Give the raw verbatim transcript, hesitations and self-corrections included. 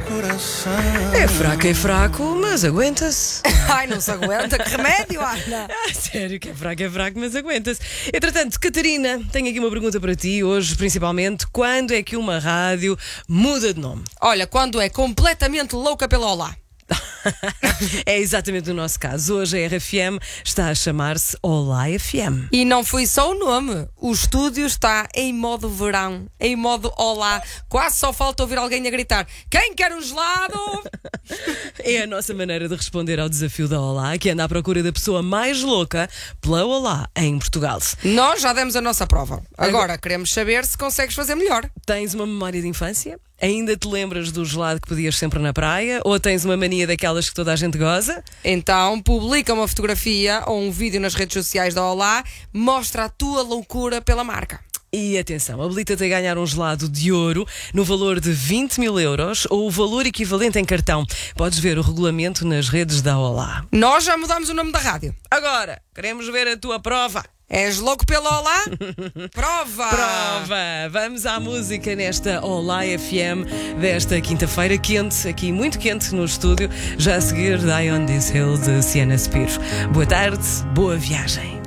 É fraco, é fraco, mas aguenta-se. Ai, não se aguenta, que remédio, Ana. Ah, sério, que é fraco, é fraco, mas aguenta-se. Entretanto, Catarina, tenho aqui uma pergunta para ti hoje, principalmente. Quando é que uma rádio muda de nome? Olha, quando é completamente louca pelo Olá. É exatamente o nosso caso. Hoje a R F M está a chamar-se Olá F M. E não foi só o nome. O estúdio está em modo verão, em modo Olá. Quase só falta ouvir alguém a gritar: quem quer um gelado? É a nossa maneira de responder ao desafio da Olá, que anda à procura da pessoa mais louca pela Olá em Portugal. Nós já demos a nossa prova. Agora queremos saber se consegues fazer melhor. Tens uma memória de infância? Ainda te lembras do gelado que pedias sempre na praia? Ou tens uma mania daquelas que toda a gente goza? Então publica uma fotografia ou um vídeo nas redes sociais da Olá, mostra a tua loucura pela marca. E atenção, habilita-te a ganhar um gelado de ouro no valor de vinte mil euros ou o valor equivalente em cartão. Podes ver o regulamento nas redes da Olá. Nós já mudamos o nome da rádio. Agora, queremos ver a tua prova. És louco pela Olá? Prova! Prova! Vamos à música nesta Olá F M desta quinta-feira, quente, aqui muito quente no estúdio. Já a seguir, Die on This Hill de Sienna Spiro. Boa tarde, boa viagem.